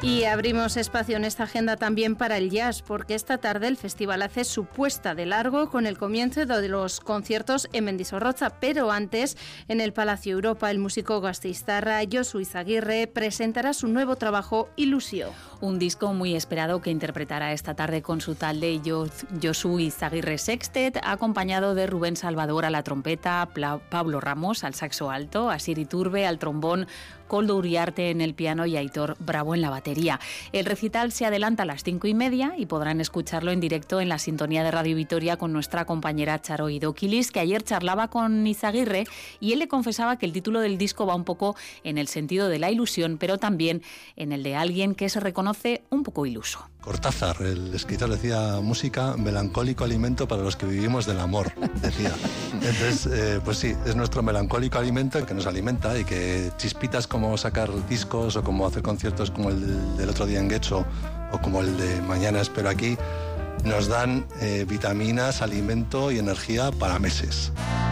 Y abrimos espacio en esta agenda también para el jazz, porque esta tarde el festival hace su puesta de largo con el comienzo de los conciertos en Mendizorroza, pero antes, en el Palacio Europa, el músico gasteiztarra Josu Izaguirre presentará su nuevo trabajo Ilusio. Un disco muy esperado que interpretará esta tarde con su talde Josu Izaguirre Sextet, acompañado de Rubén Salvador a la trompeta, Pablo Ramos al saxo alto, Asier Iturbe al trombón, Koldo Uriarte en el piano y Aitor Bravo en la batería. El recital se adelanta a las 5:30 y podrán escucharlo en directo en la sintonía de Radio Vitoria con nuestra compañera Charo Idokilis, que ayer charlaba con Izaguirre y él le confesaba que el título del disco va un poco en el sentido de la ilusión, pero también en el de alguien que se reconoce un poco iluso. Cortázar, el escritor, decía: música, melancólico alimento para los que vivimos del amor, decía. Entonces, pues sí, es nuestro melancólico alimento que nos alimenta, y que chispitas como sacar discos o como hacer conciertos como el del otro día en Getxo o como el de mañana espero aquí, nos dan vitaminas, alimento y energía para meses.